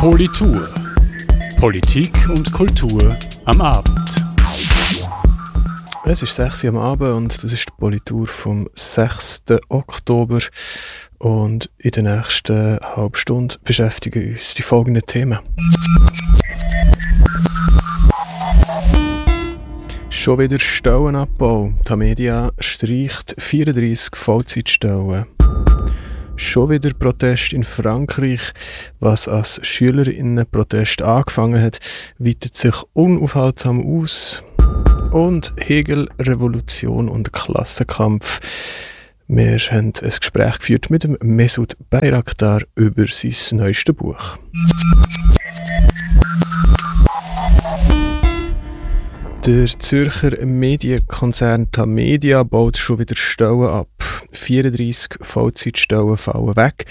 Politur. Politik und Kultur am Abend. Es ist 6 Uhr am Abend und das ist die Politur vom 6. Oktober. Und in der nächsten halben Stunde beschäftigen uns die folgenden Themen. Schon wieder Stellenabbau. Tamedia streicht 34 Vollzeitstellen. Schon wieder Protest in Frankreich. Was als Schülerinnenprotest angefangen hat, weitet sich unaufhaltsam aus. Und Hegel, Revolution und Klassenkampf. Wir haben ein Gespräch geführt mit dem Mesut Bayraktar über sein neuestes Buch. Der Zürcher Medienkonzern Tamedia baut schon wieder Stellen ab. 34 Vollzeitstellen fallen weg,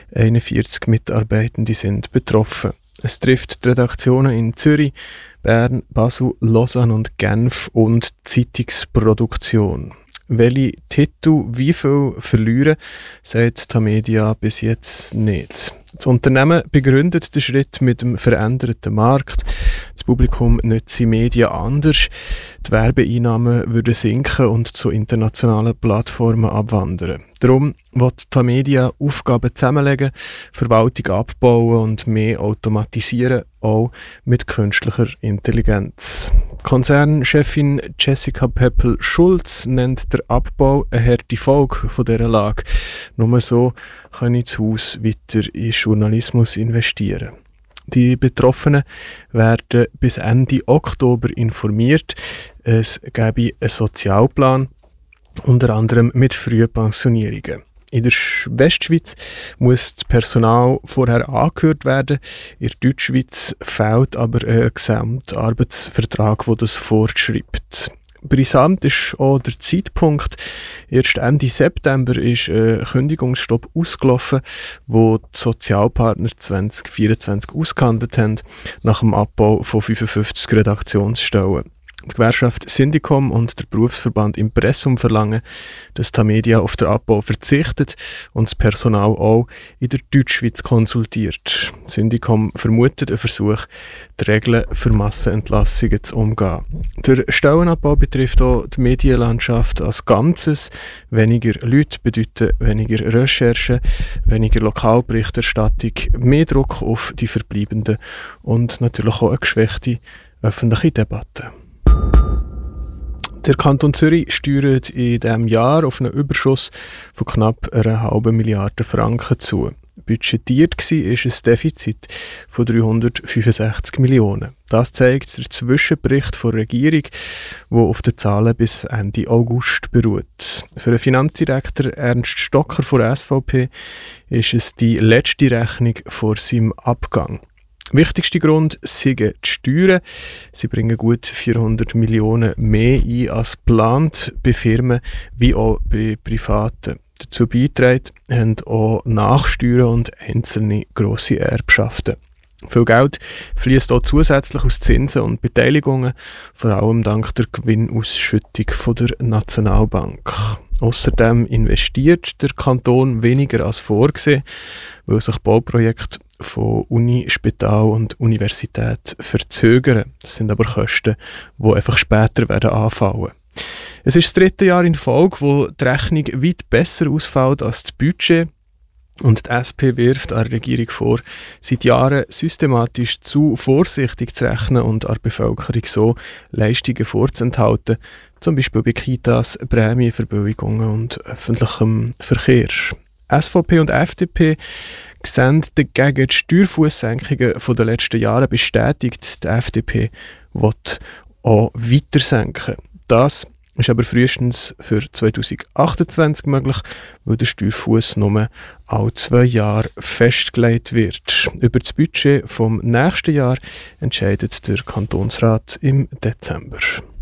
41 Mitarbeitende sind betroffen. Es trifft die Redaktionen in Zürich, Bern, Basel, Lausanne und Genf und die Zeitungsproduktion. Welche Titel wie viel verlieren, sagt Tamedia bis jetzt nicht. Das Unternehmen begründet den Schritt mit dem veränderten Markt. Das Publikum nutze Medien anders. Die Werbeeinnahmen würden sinken und zu internationalen Plattformen abwandern. Darum wird Tamedia Aufgaben zusammenlegen, Verwaltung abbauen und mehr automatisieren, auch mit künstlicher Intelligenz. Konzernchefin Jessica Peppel-Schulz nennt der Abbau eine harte Folge von dieser Lage. Nur so können das Haus weiter in Journalismus investieren. Die Betroffenen werden bis Ende Oktober informiert. Es gäbe einen Sozialplan, unter anderem mit frühen Pensionierungen. In der Westschweiz muss das Personal vorher angehört werden. In der Deutschschweiz fehlt aber ein Gesamtarbeitsvertrag, der das vorschreibt. Brisant ist auch der Zeitpunkt. Erst Ende September ist ein Kündigungsstopp ausgelaufen, wo die Sozialpartner 2024 ausgehandelt haben, nach dem Abbau von 55 Redaktionsstellen. Die Gewerkschaft Syndicom und der Berufsverband Impressum verlangen, dass Tamedia auf den Abbau verzichtet und das Personal auch in der Deutschschweiz konsultiert. Syndicom vermutet einen Versuch, die Regeln für Massenentlassungen zu umgehen. Der Stellenabbau betrifft auch die Medienlandschaft als Ganzes. Weniger Leute bedeuten weniger Recherche, weniger Lokalberichterstattung, mehr Druck auf die Verbleibenden und natürlich auch eine geschwächte öffentliche Debatte. Der Kanton Zürich steuert in diesem Jahr auf einen Überschuss von knapp 1,5 Milliarden Franken zu. Budgetiert war ein Defizit von 365 Millionen. Das zeigt der Zwischenbericht der Regierung, der auf den Zahlen bis Ende August beruht. Für den Finanzdirektor Ernst Stocker von der SVP ist es die letzte Rechnung vor seinem Abgang. Wichtigster Grund sind die Steuern. Sie bringen gut 400 Millionen mehr ein als geplant, bei Firmen wie auch bei Privaten. Dazu beitragen haben auch Nachsteuern und einzelne grosse Erbschaften. Viel Geld fließt auch zusätzlich aus Zinsen und Beteiligungen, vor allem dank der Gewinnausschüttung von der Nationalbank. Außerdem investiert der Kanton weniger als vorgesehen, weil sich Bauprojekte von Uni, Spital und Universität verzögern. Das sind aber Kosten, die einfach später werden anfallen. Es ist das 3. Jahr in Folge, wo die Rechnung weit besser ausfällt als das Budget. Und die SP wirft der Regierung vor, seit Jahren systematisch zu vorsichtig zu rechnen und der Bevölkerung so Leistungen vorzuenthalten, zum Beispiel bei Kitas, Prämienverbilligungen und öffentlichem Verkehr. SVP und FDP sehen dagegen die Steuerfusssenkungen der letzten Jahre bestätigt. Die FDP will auch weiter senken. Das ist aber frühestens für 2028 möglich, weil der Steuerfuss nur alle 2 Jahre festgelegt wird. Über das Budget vom nächsten Jahr entscheidet der Kantonsrat im Dezember.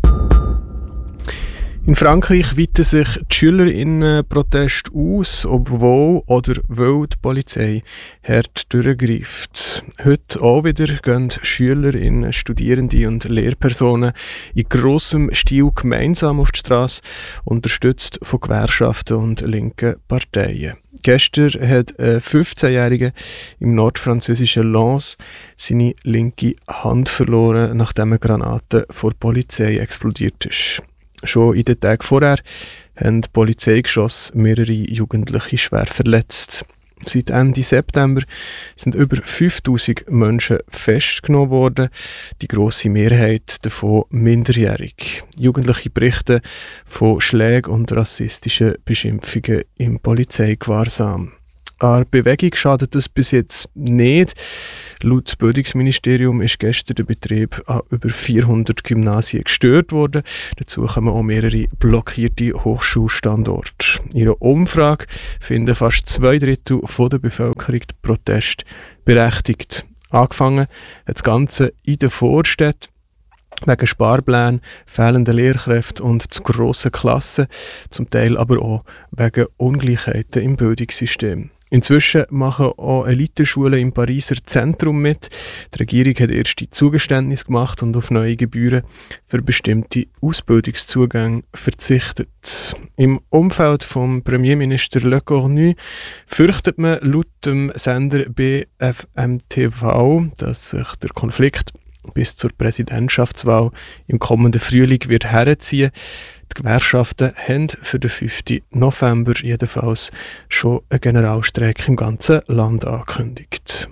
In Frankreich weiten sich die SchülerInnen-Proteste aus, obwohl oder weil die Polizei hart durchgreift. Heute auch wieder gehen SchülerInnen, Studierende und Lehrpersonen in grossem Stil gemeinsam auf die Straße, unterstützt von Gewerkschaften und linken Parteien. Gestern hat ein 15-Jähriger im nordfranzösischen Lens seine linke Hand verloren, nachdem eine Granate vor der Polizei explodiert ist. Schon in den Tagen vorher haben die Polizeigeschosse mehrere Jugendliche schwer verletzt. Seit Ende September sind über 5000 Menschen festgenommen worden, die grosse Mehrheit davon minderjährig. Jugendliche berichten von Schlägen und rassistischen Beschimpfungen im Polizeigewahrsam. An der Bewegung schadet es bis jetzt nicht. Laut Bildungsministerium ist gestern der Betrieb an über 400 Gymnasien gestört worden. Dazu kommen auch mehrere blockierte Hochschulstandorte. In einer Umfrage finden fast 2/3 der Bevölkerung den Protest berechtigt. Angefangen hat das Ganze in den Vorstädten. Wegen Sparplänen, fehlenden Lehrkräften und zu grossen Klassen, zum Teil aber auch wegen Ungleichheiten im Bildungssystem. Inzwischen machen auch Eliteschulen im Pariser Zentrum mit. Die Regierung hat erste Zugeständnisse gemacht und auf neue Gebühren für bestimmte Ausbildungszugänge verzichtet. Im Umfeld vom Premierminister Le Cornu fürchtet man laut dem Sender BFM TV, dass sich der Konflikt bis zur Präsidentschaftswahl im kommenden Frühling wird herziehen. Die Gewerkschaften haben für den 5. November jedenfalls schon einen Generalstreik im ganzen Land angekündigt.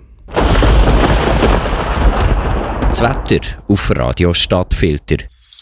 Das Wetter auf Radio Stadtfilter.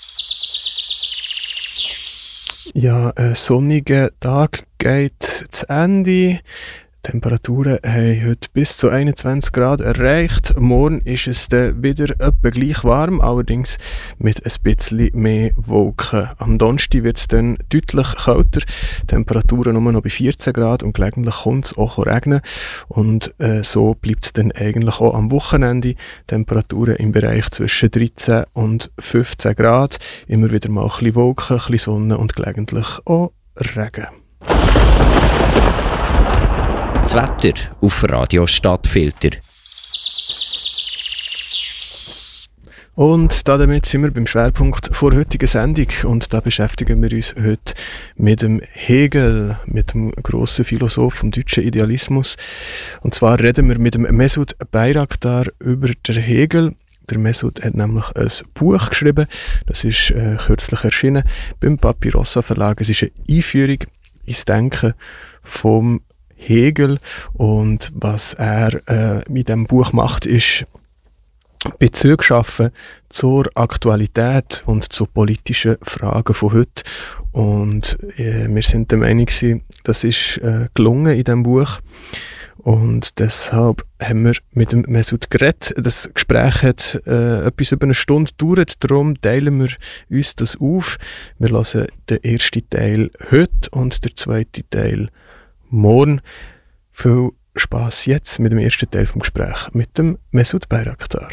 Ja, ein sonniger Tag geht zu Ende. Die Temperaturen haben heute bis zu 21 Grad erreicht. Morgen ist es dann wieder etwa gleich warm, allerdings mit ein bisschen mehr Wolken. Am Donnerstag wird es dann deutlich kälter. Temperaturen nur noch bei 14 Grad und gelegentlich kommt es auch regnen. Und so bleibt es dann eigentlich auch am Wochenende. Temperaturen im Bereich zwischen 13 und 15 Grad. Immer wieder mal ein bisschen Wolken, ein bisschen Sonne und gelegentlich auch Regen. Das Wetter auf Radio Stadtfilter. Und damit sind wir beim Schwerpunkt vor heutigen Sendung und da beschäftigen wir uns heute mit dem Hegel, mit dem grossen Philosoph vom deutschen Idealismus. Und zwar reden wir mit dem Mesut Bayraktar über den Hegel. Der Mesut hat nämlich ein Buch geschrieben, das ist kürzlich erschienen beim Papyrossa Verlag. Es ist eine Einführung ins Denken vom Hegel und was er mit dem Buch macht, ist Bezüge schaffen zur Aktualität und zu politischen Fragen von heute. Und wir sind der Meinung, das ist gelungen in diesem Buch. Und deshalb haben wir mit dem Mesut geredet. Das Gespräch hat etwas über eine Stunde gedauert, darum teilen wir uns das auf. Wir hören den ersten Teil heute und den zweiten Teil morgen. Viel Spass jetzt mit dem ersten Teil vom Gespräch mit dem Mesut Bayraktar.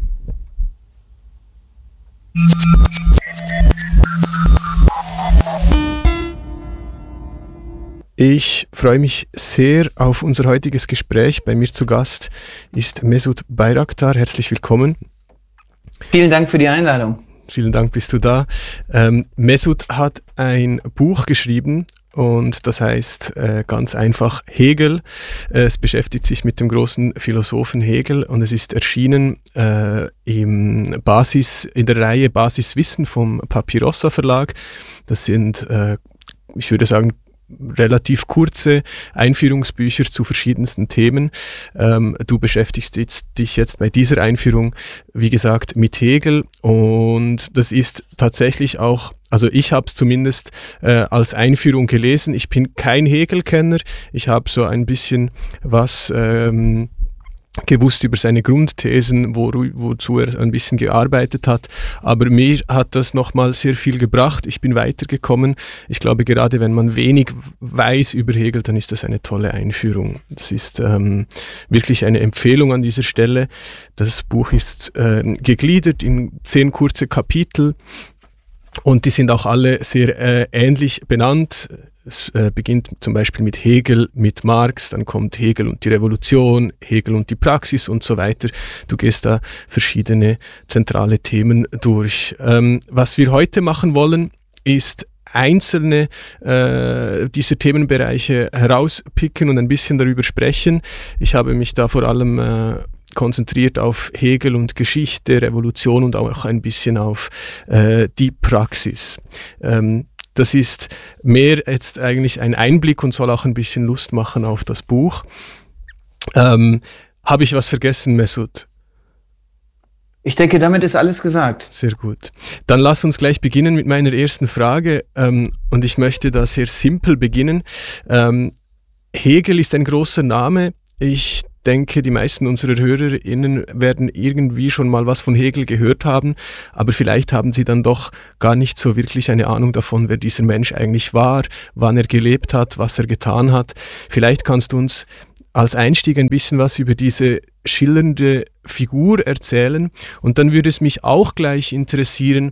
Ich freue mich sehr auf unser heutiges Gespräch. Bei mir zu Gast ist Mesut Bayraktar. Herzlich willkommen. Vielen Dank für die Einladung. Vielen Dank, bist du da. Mesut hat ein Buch geschrieben und das heißt ganz einfach Hegel. Es beschäftigt sich mit dem großen Philosophen Hegel und es ist erschienen in der Reihe Basiswissen vom Papyrossa Verlag. Das sind, ich würde sagen, relativ kurze Einführungsbücher zu verschiedensten Themen. Du beschäftigst dich jetzt bei dieser Einführung, wie gesagt, mit Hegel und das ist tatsächlich auch, also ich habe es zumindest als Einführung gelesen. Ich bin kein Hegel-Kenner. Ich habe so ein bisschen was gewusst über seine Grundthesen, wozu er ein bisschen gearbeitet hat. Aber mir hat das nochmal sehr viel gebracht. Ich bin weitergekommen. Ich glaube, gerade wenn man wenig weiß über Hegel, dann ist das eine tolle Einführung. Das ist wirklich eine Empfehlung an dieser Stelle. Das Buch ist gegliedert in 10 kurze Kapitel und die sind auch alle sehr ähnlich benannt. Es beginnt zum Beispiel mit Hegel, mit Marx, dann kommt Hegel und die Revolution, Hegel und die Praxis und so weiter. Du gehst da verschiedene zentrale Themen durch. Was wir heute machen wollen, ist einzelne dieser Themenbereiche herauspicken und ein bisschen darüber sprechen. Ich habe mich da vor allem konzentriert auf Hegel und Geschichte, Revolution und auch ein bisschen auf die Praxis. Das ist mehr jetzt eigentlich ein Einblick und soll auch ein bisschen Lust machen auf das Buch. Habe ich was vergessen, Mesut? Ich denke, damit ist alles gesagt. Sehr gut. Dann lass uns gleich beginnen mit meiner ersten Frage. Und ich möchte da sehr simpel beginnen. Hegel ist ein großer Name. Ich denke, die meisten unserer HörerInnen werden irgendwie schon mal was von Hegel gehört haben, aber vielleicht haben sie dann doch gar nicht so wirklich eine Ahnung davon, wer dieser Mensch eigentlich war, wann er gelebt hat, was er getan hat. Vielleicht kannst du uns als Einstieg ein bisschen was über diese schillernde Figur erzählen und dann würde es mich auch gleich interessieren,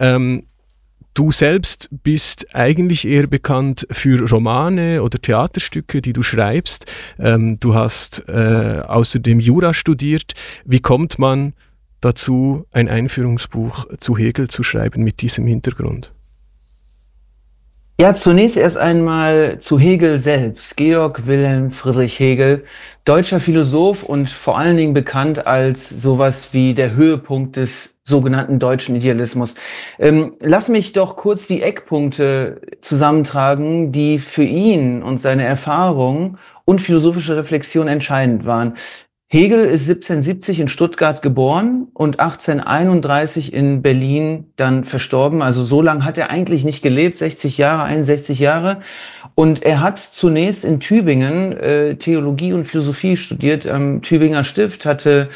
du selbst bist eigentlich eher bekannt für Romane oder Theaterstücke, die du schreibst. Du hast außerdem Jura studiert. Wie kommt man dazu, ein Einführungsbuch zu Hegel zu schreiben mit diesem Hintergrund? Ja, zunächst erst einmal zu Hegel selbst. Georg Wilhelm Friedrich Hegel, deutscher Philosoph und vor allen Dingen bekannt als sowas wie der Höhepunkt des sogenannten deutschen Idealismus. Lass mich doch kurz die Eckpunkte zusammentragen, die für ihn und seine Erfahrung und philosophische Reflexion entscheidend waren. Hegel ist 1770 in Stuttgart geboren und 1831 in Berlin dann verstorben. Also so lange hat er eigentlich nicht gelebt, 60 Jahre, 61 Jahre. Und er hat zunächst in Tübingen Theologie und Philosophie studiert am Tübinger Stift, hatte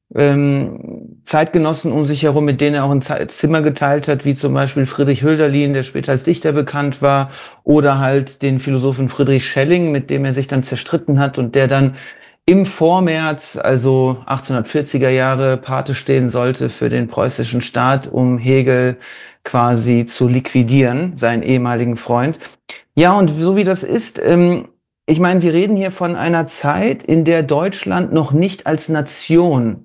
Zeitgenossen um sich herum, mit denen er auch ein Zimmer geteilt hat, wie zum Beispiel Friedrich Hölderlin, der später als Dichter bekannt war, oder halt den Philosophen Friedrich Schelling, mit dem er sich dann zerstritten hat und der dann im Vormärz, also 1840er Jahre, Pate stehen sollte für den preußischen Staat, um Hegel quasi zu liquidieren, seinen ehemaligen Freund. Ja, und so wie das ist, ich meine, wir reden hier von einer Zeit, in der Deutschland noch nicht als Nation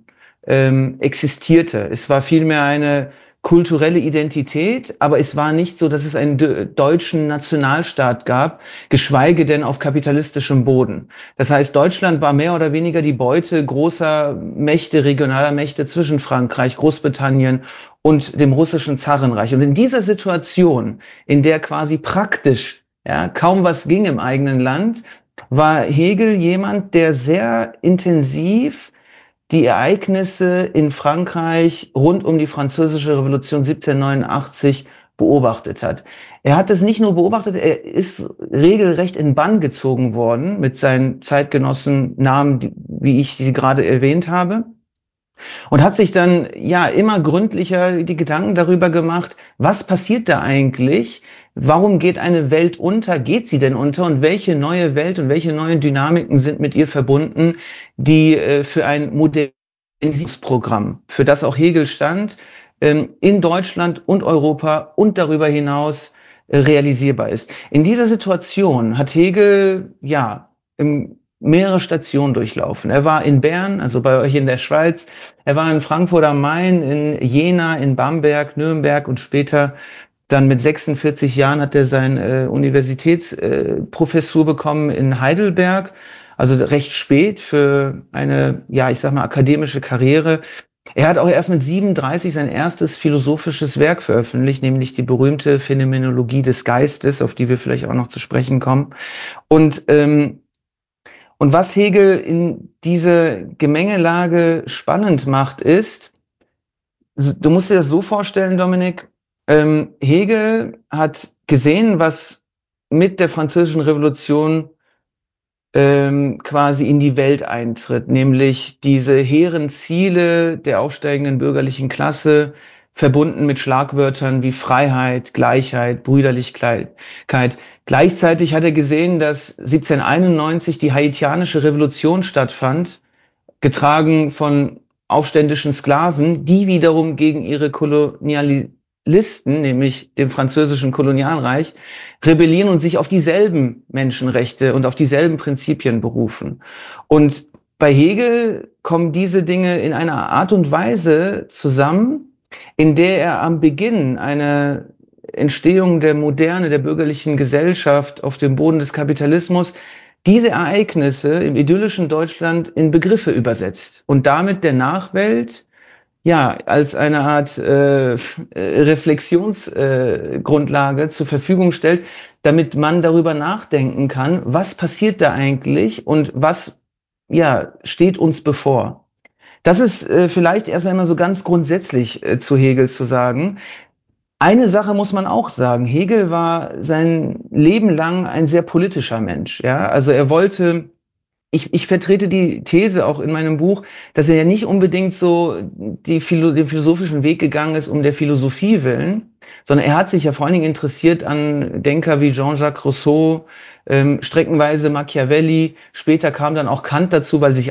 existierte. Es war vielmehr eine kulturelle Identität, aber es war nicht so, dass es einen deutschen Nationalstaat gab, geschweige denn auf kapitalistischem Boden. Das heißt, Deutschland war mehr oder weniger die Beute großer Mächte, regionaler Mächte zwischen Frankreich, Großbritannien und dem russischen Zarenreich. Und in dieser Situation, in der quasi praktisch kaum was ging im eigenen Land, war Hegel jemand, der sehr intensiv die Ereignisse in Frankreich rund um die Französische Revolution 1789 beobachtet hat. Er hat es nicht nur beobachtet, er ist regelrecht in Bann gezogen worden mit seinen Zeitgenossen, Namen, wie ich sie gerade erwähnt habe. Und hat sich dann immer gründlicher die Gedanken darüber gemacht, was passiert da eigentlich? Warum geht eine Welt unter? Geht sie denn unter? Und welche neue Welt und welche neuen Dynamiken sind mit ihr verbunden, die für ein Modernisierungsprogramm, für das auch Hegel stand, in Deutschland und Europa und darüber hinaus realisierbar ist? In dieser Situation hat Hegel mehrere Stationen durchlaufen. Er war in Bern, also bei euch in der Schweiz. Er war in Frankfurt am Main, in Jena, in Bamberg, Nürnberg und später dann mit 46 Jahren hat er seine Universitätsprofessur bekommen in Heidelberg. Also recht spät für eine, akademische Karriere. Er hat auch erst mit 37 sein erstes philosophisches Werk veröffentlicht, nämlich die berühmte Phänomenologie des Geistes, auf die wir vielleicht auch noch zu sprechen kommen. Und was Hegel in diese Gemengelage spannend macht, ist, du musst dir das so vorstellen, Dominik, Hegel hat gesehen, was mit der Französischen Revolution quasi in die Welt eintritt, nämlich diese hehren Ziele der aufsteigenden bürgerlichen Klasse, verbunden mit Schlagwörtern wie Freiheit, Gleichheit, Brüderlichkeit. Gleichzeitig hat er gesehen, dass 1791 die haitianische Revolution stattfand, getragen von aufständischen Sklaven, die wiederum gegen ihre Kolonialisten, nämlich dem französischen Kolonialreich, rebellieren und sich auf dieselben Menschenrechte und auf dieselben Prinzipien berufen. Und bei Hegel kommen diese Dinge in einer Art und Weise zusammen, in der er am Beginn eine Entstehung der Moderne, der bürgerlichen Gesellschaft auf dem Boden des Kapitalismus diese Ereignisse im idyllischen Deutschland in Begriffe übersetzt und damit der Nachwelt ja als eine Art Reflexionsgrundlage zur Verfügung stellt, damit man darüber nachdenken kann, was passiert da eigentlich und was ja steht uns bevor. Das ist vielleicht erst einmal so ganz grundsätzlich zu Hegel zu sagen. Eine Sache muss man auch sagen. Hegel war sein Leben lang ein sehr politischer Mensch. Ja, also er wollte, ich vertrete die These auch in meinem Buch, dass er ja nicht unbedingt so den philosophischen Weg gegangen ist um der Philosophie willen, sondern er hat sich ja vor allen Dingen interessiert an Denker wie Jean-Jacques Rousseau, streckenweise Machiavelli. Später kam dann auch Kant dazu, weil sich